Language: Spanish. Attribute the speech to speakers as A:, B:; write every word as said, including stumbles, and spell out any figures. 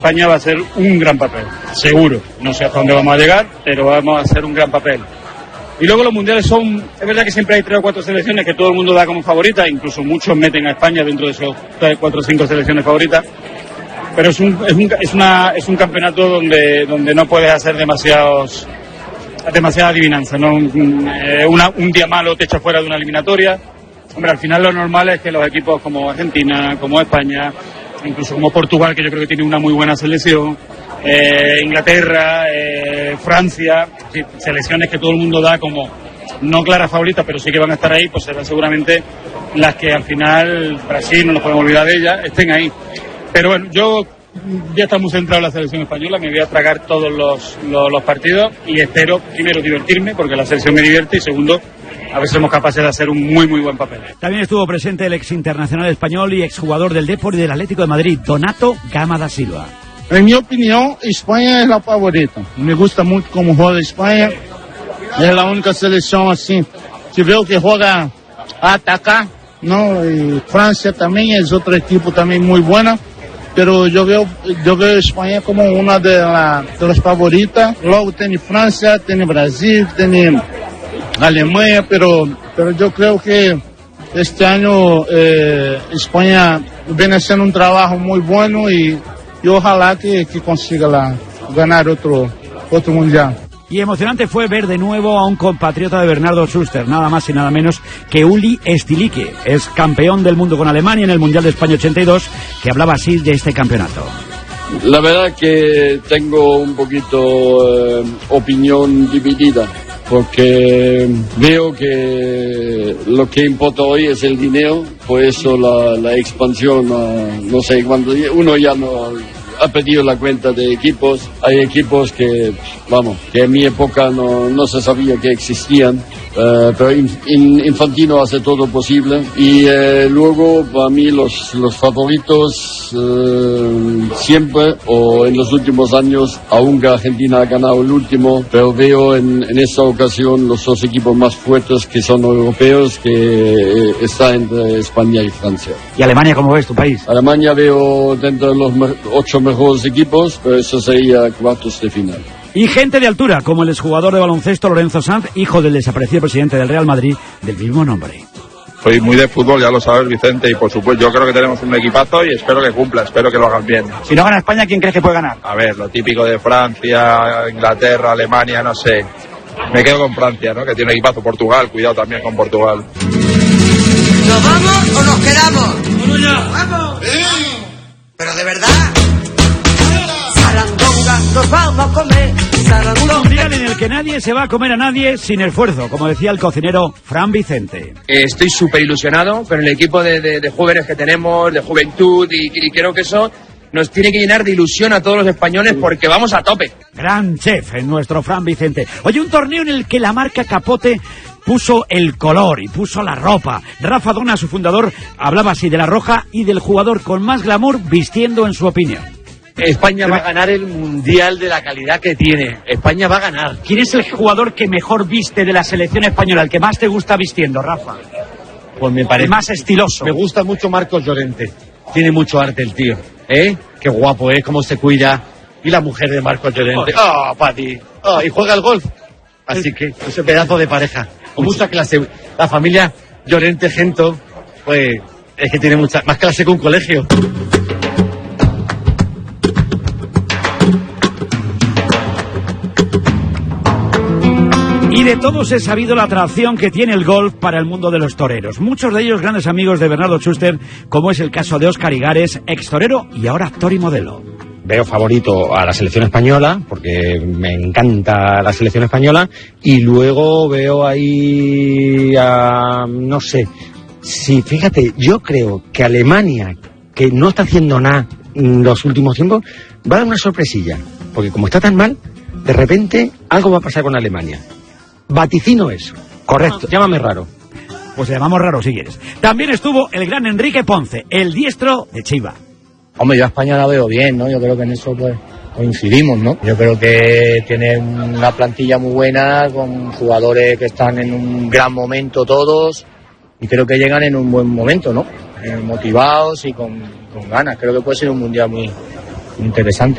A: España va a hacer un gran papel, seguro. No sé hasta dónde vamos a llegar, pero vamos a hacer un gran papel. Y luego los mundiales son, es verdad que siempre hay tres o cuatro selecciones que todo el mundo da como favoritas, incluso muchos meten a España dentro de esos tres, cuatro o cinco selecciones favoritas. Pero es un, es un, es una, es un campeonato donde, donde no puedes hacer demasiados, demasiada adivinanza, ¿no? Un, eh, una, un día malo te echa fuera de una eliminatoria. Hombre, al final lo normal es que los equipos como Argentina, como España, incluso como Portugal, que yo creo que tiene una muy buena selección, eh, Inglaterra, eh, Francia, sí, selecciones que todo el mundo da como no claras favoritas, pero sí que van a estar ahí, pues serán seguramente las que al final, Brasil, no nos podemos olvidar de ellas, estén ahí. Pero bueno, yo ya estoy muy centrado en la selección española, me voy a tragar todos los, los, los partidos y espero, primero, divertirme, porque la selección me divierte, y segundo, a ver si somos capaces de hacer un muy, muy buen papel.
B: También estuvo presente el ex internacional español y exjugador del Depor y del Atlético de Madrid, Donato Gama da Silva.
C: En mi opinión, España es la favorita. Me gusta mucho cómo juega España. Es la única selección así que veo que juega a atacar, ¿no? Y Francia también es otro equipo también muy bueno. Pero yo veo, yo veo España como una de, la, de las favoritas. Luego tiene Francia, tiene Brasil, tiene Alemania, pero, pero yo creo que este año eh, España viene haciendo un trabajo muy bueno y, y ojalá que, que consiga la, ganar otro, otro mundial.
B: Y emocionante fue ver de nuevo a un compatriota de Bernardo Schuster, nada más y nada menos que Uli Stilique, es campeón del mundo con Alemania en el Mundial de España ochenta y dos, que hablaba así de este campeonato.
D: La verdad que tengo un poquito eh, opinión dividida, porque veo que lo que importa hoy es el dinero, por eso la, la expansión, uh, no sé, cuando uno ya no ha perdido la cuenta de equipos. Hay equipos que, vamos, que en mi época no, no se sabía que existían, uh, pero in, in, Infantino hace todo posible. Y uh, luego, para mí, los, los favoritos uh, siempre, o en los últimos años, aunque Argentina ha ganado el último, pero veo en, en esta ocasión los dos equipos más fuertes que son europeos, que eh, está entre España y Francia.
B: ¿Y Alemania cómo ves tu país?
D: Alemania veo dentro de los me- ocho mejores equipos, pero eso sería cuartos de final.
B: Y gente de altura, como el exjugador de baloncesto Lorenzo Sanz, hijo del desaparecido presidente del Real Madrid, del mismo nombre.
E: Soy muy de fútbol, ya lo sabes, Vicente, y por supuesto yo creo que tenemos un equipazo y espero que cumpla, espero que lo hagan bien.
B: Si no gana España, ¿quién crees que puede ganar?
E: A ver, lo típico de Francia, Inglaterra, Alemania, no sé. Me quedo con Francia, ¿no? Que tiene equipazo. Portugal, cuidado también con Portugal.
F: ¿Nos vamos o nos quedamos? ¡Vamos ya! ¡Vamos! ¿Eh? Pero de verdad. Sarandonga, nos vamos a comer. Sarandonga.
B: Un mundial en el que nadie se va a comer a nadie sin esfuerzo, como decía el cocinero Fran Vicente.
G: Eh, estoy súper ilusionado con el equipo de, de, de jóvenes que tenemos, de juventud, y, y creo que eso nos tiene que llenar de ilusión a todos los españoles porque vamos a tope.
B: Gran chef en nuestro Fran Vicente. Oye, un torneo en el que la marca Capote puso el color y puso la ropa. Rafa Dona, su fundador, hablaba así de la roja y del jugador con más glamour vistiendo en su opinión.
H: España va a ganar el mundial de la calidad que tiene. España va a ganar.
B: ¿Quién es el jugador que mejor viste de la selección española, el que más te gusta vistiendo, Rafa?
H: Pues me parece.
B: El más estiloso.
H: Me gusta mucho Marcos Llorente. Tiene mucho arte el tío. ¿Eh? Qué guapo, ¿eh? Cómo se cuida. Y la mujer de Marcos Llorente. ¡Ah, oh, Pati! Oh, y juega al golf. Así que, ese pedazo de pareja. Con mucha clase. La familia Llorente Gento, pues, es que tiene mucha más clase que un colegio.
B: Y de todos he sabido la atracción que tiene el golf para el mundo de los toreros. Muchos de ellos grandes amigos de Bernardo Schuster, como es el caso de Óscar Igares, ex torero y ahora actor y modelo.
I: Veo favorito a la selección española, porque me encanta la selección española, y luego veo ahí a, no sé, sí, fíjate, yo creo que Alemania, que no está haciendo nada en los últimos tiempos, va a dar una sorpresilla, porque como está tan mal, de repente algo va a pasar con Alemania. Vaticino eso. Correcto. Llámame raro.
B: Pues le llamamos raro si quieres. También estuvo el gran Enrique Ponce, el diestro de Chiva.
J: Hombre, yo a España la veo bien, ¿no? Yo creo que en eso pues coincidimos, ¿no? Yo creo que tiene una plantilla muy buena, con jugadores que están en un gran momento todos, y creo que llegan en un buen momento, ¿no? Eh, motivados y con, con ganas. Creo que puede ser un mundial muy, muy interesante.